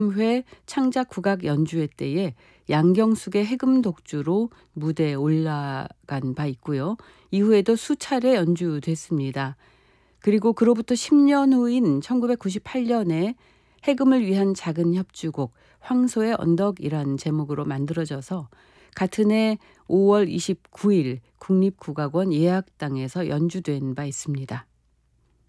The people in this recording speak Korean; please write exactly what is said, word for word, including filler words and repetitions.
회 창작 국악 연주회 때에 양경숙의 해금 독주로 무대에 올라간 바 있고요. 이후에도 수차례 연주됐습니다. 그리고 그로부터 십 년 후인 천구백구십팔 년에 해금을 위한 작은 협주곡 황소의 언덕이란 제목으로 만들어져서 같은 해 오월 이십구일 국립국악원 예악당에서 연주된 바 있습니다.